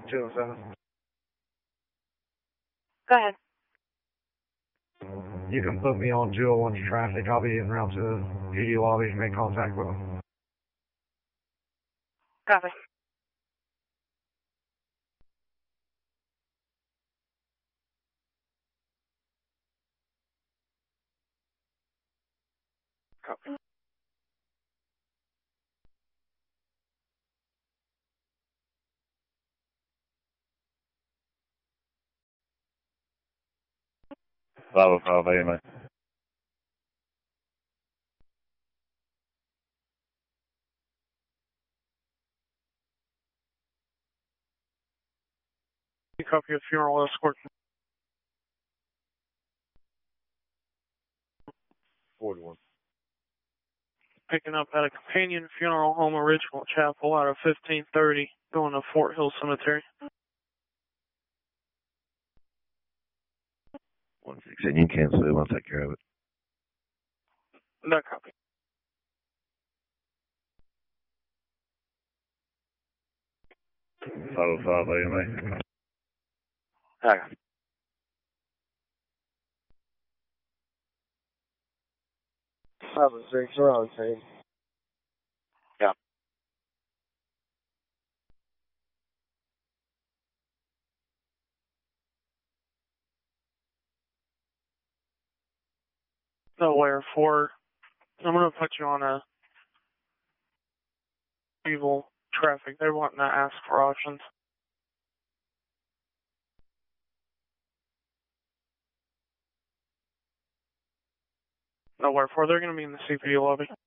207. Go ahead. You can put me on 201 traffic. I'll be en route to the GD lobby to make contact with them. Copy. Copy. Bravo, AMA. Copy of funeral escort. 41. Picking up at a companion funeral home, Original Chapel, out of 1530, going to Fort Hill Cemetery. 116, you cancel it. We'll take care of it. No copy. Bravo, AMA. Okay. Bravo 6, we're on scene. Yeah. Delaware 4. I'm going to put you on a evil traffic. They're wanting to ask for options. Delaware 4, they're going to be in the CPU lobby.